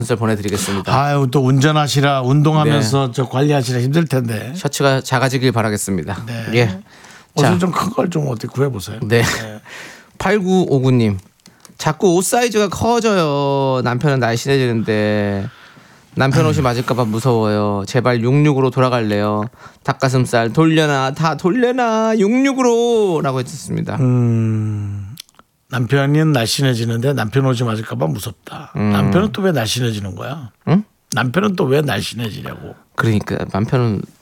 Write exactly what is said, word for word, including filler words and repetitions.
썰 보내드리겠습니다. 아유, 또 운전하시라 운동하면서 네. 저 관리하시라 힘들 텐데 셔츠가 작아지길 바라겠습니다. 네. 예. 옷을 좀 큰 걸 좀 어떻게 구해보세요. 네. 네. 팔구오구 님 자꾸 옷 사이즈가 커져요. 남편은 날씬해지는데 남편 옷이 맞을까봐 무서워요. 제발 육십육으로 돌아갈래요. 닭가슴살 돌려나 다 돌려나 육십육으로 라고 했습니다. 음, 남편이 날씬해지는데 남편 옷이 맞을까봐 무섭다. 음. 남편은 또 왜 날씬해지는 거야? 응? 남편은 또 왜 날씬해지냐고. 그러니까 남편은